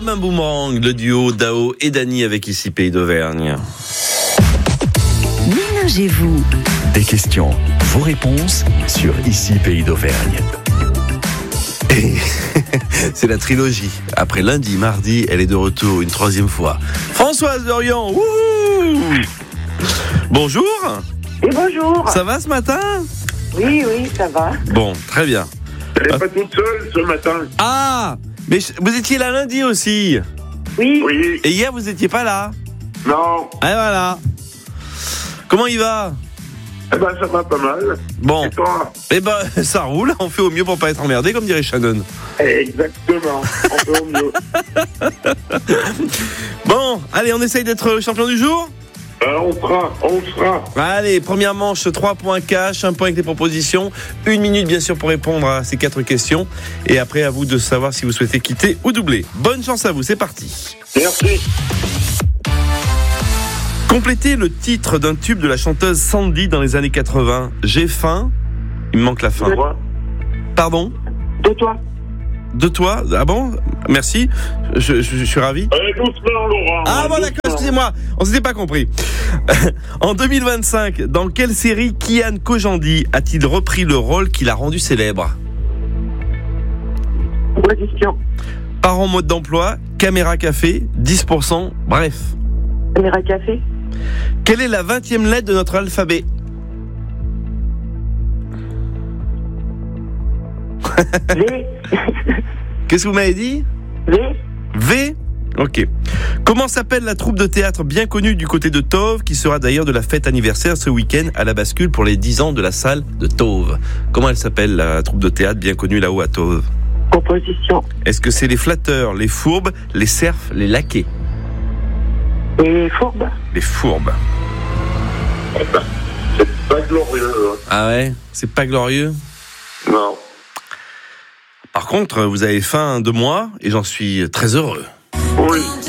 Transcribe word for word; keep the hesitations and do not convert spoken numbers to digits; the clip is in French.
Comme un boomerang, le duo Dao et Dany avec Ici Pays d'Auvergne. Mélangez-vous. Des questions, vos réponses sur Ici Pays d'Auvergne. Et c'est la trilogie. Après lundi, mardi, elle est de retour une troisième fois. Françoise Dorian, wouhou! Bonjour. Et bonjour. Ça va ce matin? Oui, oui, ça va. Bon, très bien. Elle n'est pas toute seule ce matin. Ah, mais vous étiez là lundi aussi. Oui. Oui. Et hier, vous n'étiez pas là. Non. Ah voilà. Comment il va? Eh ben, ça va pas mal. Bon. Et toi? Eh ben, ça roule. On fait au mieux pour pas être emmerdé, comme dirait Shannon. Exactement. On fait au mieux. Bon, allez, on essaye d'être champion du jour. Euh, on sera, on sera. Allez, première manche, trois points cash, un point avec les propositions. Une minute, bien sûr, pour répondre à ces quatre questions. Et après, à vous de savoir si vous souhaitez quitter ou doubler. Bonne chance à vous, c'est parti. Merci. Complétez le titre d'un tube de la chanteuse Sandy dans les années quatre-vingts. J'ai faim. Il me manque la fin. De toi. Pardon? De toi. De toi? Ah bon? Merci. Je, je, je suis ravi. Allez, doucement, Laurent. Ah bon, Doucement. d'accord, excusez-moi. On s'était pas compris. En deux mille vingt-cinq, dans quelle série Kian Kojandi a-t-il repris le rôle qui l'a rendu célèbre? Proposition. Par en mode d'emploi, caméra café, dix pour cent, bref. Caméra café. Quelle est la vingtième lettre de notre alphabet? V. Qu'est-ce que vous m'avez dit? V. V. Ok. Comment s'appelle la troupe de théâtre bien connue du côté de Tauve, qui sera d'ailleurs de la fête anniversaire ce week-end à la bascule pour les dix ans de la salle de Tauve? Comment elle s'appelle, la troupe de théâtre bien connue là-haut à Tauve? Proposition. Est-ce que c'est les flatteurs, les fourbes, les serfs, les laquais? Et fourbe. Les fourbes. C'est pas glorieux. Hein. Ah ouais? C'est pas glorieux? Non. Par contre, vous avez faim de moi et j'en suis très heureux. Oui.